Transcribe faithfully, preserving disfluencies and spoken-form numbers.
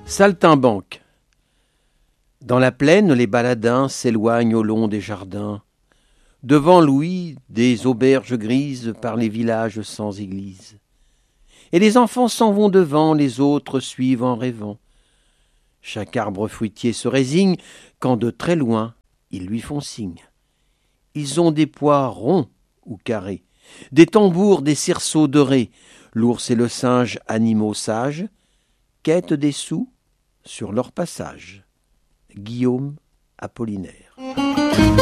Saltimbanque. Dans la plaine, les baladins s'éloignent au long des jardins. Devant Louis, des auberges grises par les villages sans église. Et les enfants s'en vont devant, les autres suivent en rêvant. Chaque arbre fruitier se résigne quand de très loin ils lui font signe. Ils ont des pois ronds ou carrés, des tambours, des cerceaux dorés. L'ours et le singe, animaux sages, quêtent des sous sur leur passage. Guillaume Apollinaire.